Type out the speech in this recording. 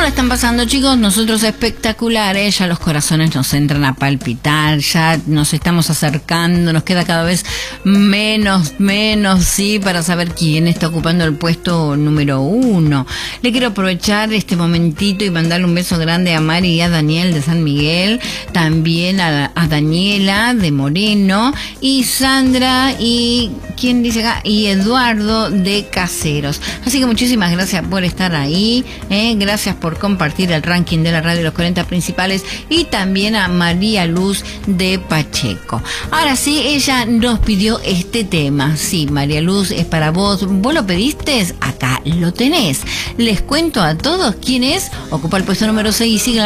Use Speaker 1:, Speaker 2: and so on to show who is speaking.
Speaker 1: la están pasando, chicos? Nosotros espectaculares, ya los corazones nos entran a palpitar, ya nos estamos acercando, nos queda cada vez menos, sí, para saber quién está ocupando el puesto número 1. Le quiero aprovechar este momentito y mandarle un beso grande a Mari y a Daniel de San Miguel, también a Daniela de Moreno, y Sandra y, ¿quién dice acá? Y Eduardo de Caseros. Así que muchísimas gracias por estar ahí, gracias por compartir el ranking de la radio de los 40 principales, y también a María Luz de Pacheco. Ahora sí, ella nos pidió este tema. Sí, María Luz, es para vos. ¿Vos lo pediste? Acá lo tenés. Les cuento a todos quién es. Ocupa el puesto número 6 y sigue